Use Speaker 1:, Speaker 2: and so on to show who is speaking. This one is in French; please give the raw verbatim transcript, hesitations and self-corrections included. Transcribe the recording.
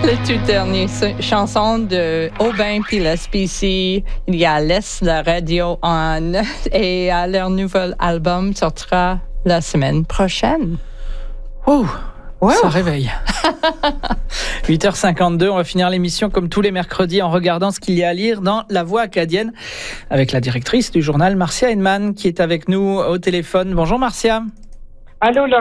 Speaker 1: La toute dernière chanson de Aubin puis l'S P C. Il y a Laisse la radio en et euh, leur nouvel album sortira la semaine prochaine.
Speaker 2: Oh,
Speaker 1: wow.
Speaker 2: Ça réveille. huit heures cinquante-deux, on va finir l'émission comme tous les mercredis en regardant ce qu'il y a à lire dans La Voix acadienne avec la directrice du journal Marcia Heinemann qui est avec nous au téléphone. Bonjour Marcia.
Speaker 3: Allô, Laurent.